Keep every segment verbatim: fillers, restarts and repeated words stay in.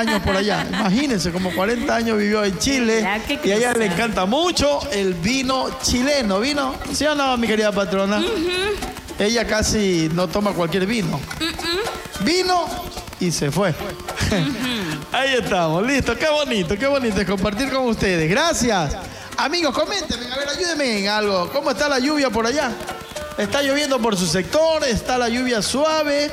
años por allá. Imagínense, como cuarenta años vivió en Chile. Y a ella le encanta mucho el vino chileno. ¿Vino? ¿Sí o no, mi querida patrona? Uh-huh. Ella casi no toma cualquier vino. Uh-uh. Vino y se fue. Uh-huh. Ahí estamos, listo. Qué bonito, qué bonito es compartir con ustedes. Gracias. Amigos, coméntenme, a ver, ayúdenme en algo. ¿Cómo está la lluvia por allá? ¿Está lloviendo por su sector? ¿Está la lluvia suave?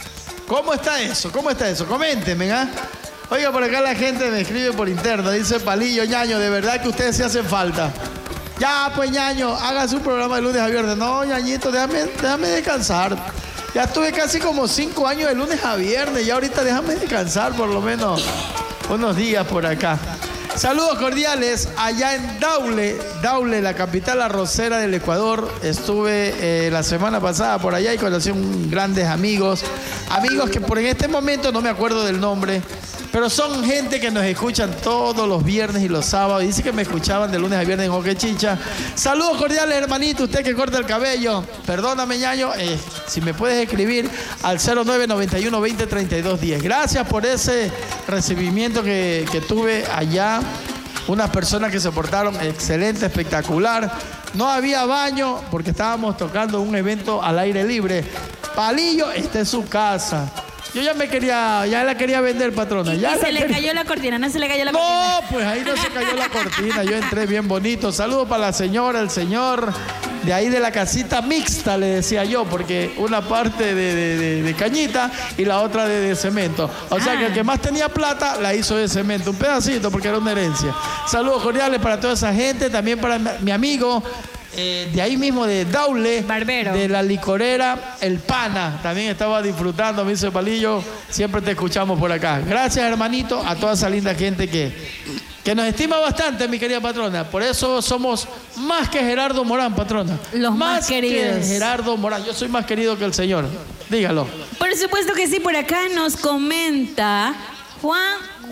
¿Cómo está eso? ¿Cómo está eso? Coméntenme, ¿ah? ¿eh? Oiga, por acá la gente me escribe por interno. Dice Palillo, ñaño, de verdad que ustedes se hacen falta. Ya, pues, ñaño, hágase un programa de lunes a viernes. No, ñañito, déjame, déjame descansar. Ya estuve casi como cinco años de lunes a viernes. Ya ahorita déjame descansar por lo menos unos días por acá. Saludos cordiales allá en Daule, Daule, la capital arrocera del Ecuador. Estuve eh, la semana pasada por allá y conocí un grandes amigos. Amigos que por en este momento no me acuerdo del nombre, pero son gente que nos escuchan todos los viernes y los sábados. Dice que me escuchaban de lunes a viernes en Oquechicha. Saludos cordiales, hermanito, usted que corta el cabello. Perdóname, ñaño, eh, si me puedes escribir al cero nueve noventa y uno veinte treinta y dos diez. Gracias por ese recibimiento que, que tuve allá. Unas personas que se portaron excelente, espectacular. No había baño porque estábamos tocando un evento al aire libre. Palillo, esta es su casa. Yo ya me quería, ya la quería vender, patrona. Ya y se le quería... cayó la cortina, no se le cayó la no, cortina. No, pues ahí no se cayó la cortina. Yo entré bien bonito. Saludos para la señora, el señor de ahí de la casita mixta, le decía yo, porque una parte de, de, de, de cañita y la otra de, de cemento. O ah. sea que el que más tenía plata la hizo de cemento, un pedacito porque era una herencia. Saludos cordiales para toda esa gente, también para mi amigo. Eh, de ahí mismo de Daule, Barbero, de la licorera El Pana, también estaba disfrutando, me dice Palillo, siempre te escuchamos por acá. Gracias, hermanito, a toda esa linda gente que, que nos estima bastante, mi querida patrona. Por eso somos más que Gerardo Morán, patrona. Los más, más queridos. Que Gerardo Morán, yo soy más querido que el señor. Dígalo. Por supuesto que sí, por acá nos comenta Juan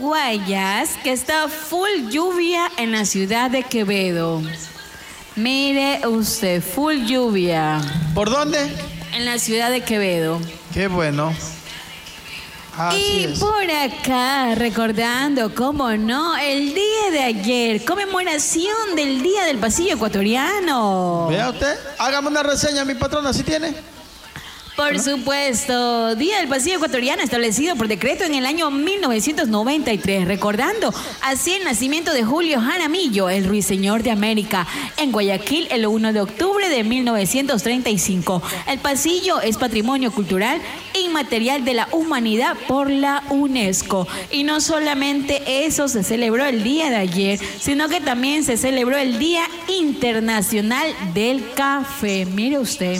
Guayas que está full lluvia en la ciudad de Quevedo. Mire usted, full lluvia. ¿Por dónde? En la ciudad de Quevedo. Qué bueno. Así y es. Por acá, recordando, cómo no, el día de ayer, conmemoración del Día del Pasillo Ecuatoriano. Vea usted, hágame una reseña, mi patrona, ¿sí tiene? Por ¿no? supuesto, Día del Pasillo Ecuatoriano establecido por decreto en el año mil novecientos noventa y tres, recordando así el nacimiento de Julio Jaramillo, el ruiseñor de América, en Guayaquil el primero de octubre de mil novecientos treinta y cinco. El pasillo es patrimonio cultural inmaterial de la humanidad por la UNESCO. Y no solamente eso se celebró el día de ayer, sino que también se celebró el Día Internacional del Café. Mire usted.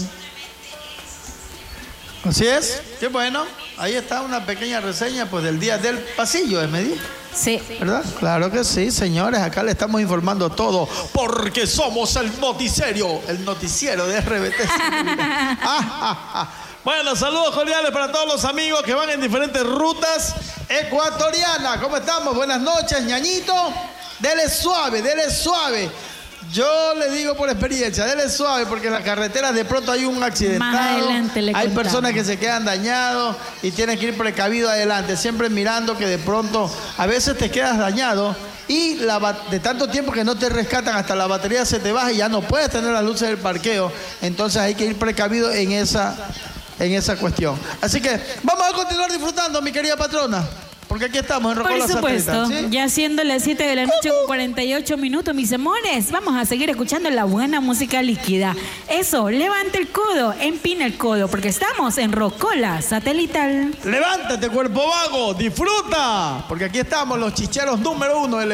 Así es, qué bueno. Ahí está una pequeña reseña pues del Día del Pasillo, ¿eh, Medí? Sí. ¿Verdad? Claro que sí, señores. Acá le estamos informando todo porque somos el noticiero, el noticiero de R B T. ah, ah, ah. Bueno, saludos cordiales para todos los amigos que van en diferentes rutas ecuatorianas. ¿Cómo estamos? Buenas noches, ñañito. Dele suave, dele suave. Yo le digo por experiencia, dele suave porque en las carreteras de pronto hay un accidentado. Más adelante le Hay contamos. personas que se quedan dañados y tienen que ir precavido adelante, siempre mirando que de pronto a veces te quedas dañado y la, de tanto tiempo que no te rescatan hasta la batería se te baja y ya no puedes tener las luces del parqueo. Entonces hay que ir precavido en esa, en esa cuestión. Así que vamos a continuar disfrutando, mi querida patrona. Porque aquí estamos en Rocola Por supuesto, Satélite, ¿sí? Ya siendo las siete de la noche con cuarenta y ocho minutos, mis amores, vamos a seguir escuchando la buena música líquida. Eso, levante el codo, empina el codo, porque estamos en Rocola Satelital. Levántate, cuerpo vago, disfruta, porque aquí estamos los chicheros número uno del